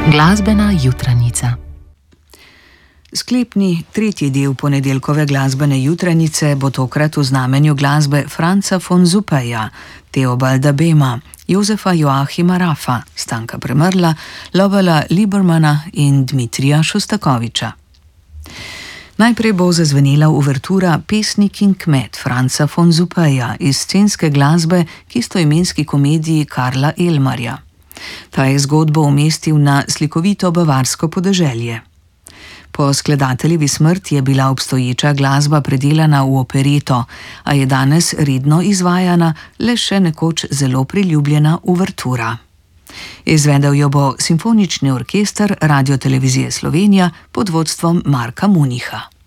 Glasbena jutranica. Sklepni tretji del ponedeljkove glasbene jutranice bo tokrat v znamenju glasbe Franza von Suppeja, Theobalda Bema, Josefa Joachima Raffa, Stanka Premrla, Lovela Liebermana in Dmitrija Šostakoviča. Najprej bo zazvenela uvertura Pesnik in kmet Franza von Suppeja iz scenske glasbe k istoimenski komediji Karla Elmarja. Ta je zgodbo umestil na slikovito bavarsko podeželje. Po skladateljevi smrti je bila obstoječa glasba predelana v opereto, a je danes redno izvajana le še nekoč zelo priljubljena uvertura. Izvedel jo bo Simfonični orkester Radiotelevizije Slovenija pod vodstvom Marka Municha.